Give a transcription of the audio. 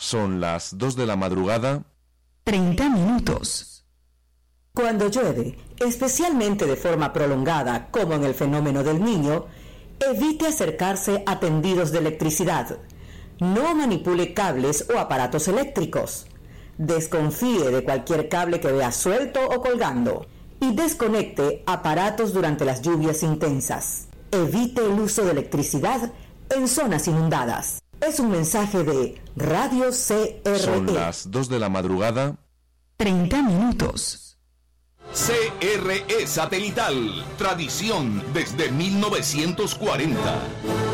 Son las 2 de la madrugada. 30 minutos. Cuando llueve, especialmente de forma prolongada, como en el fenómeno del Niño, evite acercarse a tendidos de electricidad. No manipule cables o aparatos eléctricos. Desconfíe de cualquier cable que vea suelto o colgando. Y desconecte aparatos durante las lluvias intensas. Evite el uso de electricidad en zonas inundadas. Es un mensaje de Radio CRE. Son las 2 de la madrugada. 30 minutos. CRE Satelital. Tradición desde 1940.